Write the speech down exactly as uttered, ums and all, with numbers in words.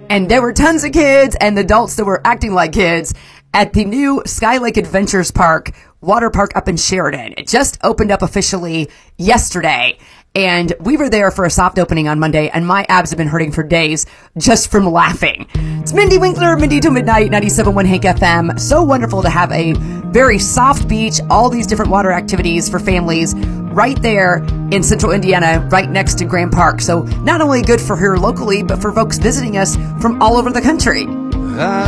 And there were tons of kids and adults that were acting like kids at the new Sky Lake Adventures Park, water park up in Sheridan. It just opened up officially yesterday. And we were there for a soft opening on Monday, and my abs have been hurting for days just from laughing. It's Mindy Winkler, Mindy to Midnight, ninety-seven point one Hank F M. So wonderful to have a very soft beach, all these different water activities for families right there in central Indiana, right next to Grand Park. So not only good for here locally, but for folks visiting us from all over the country. I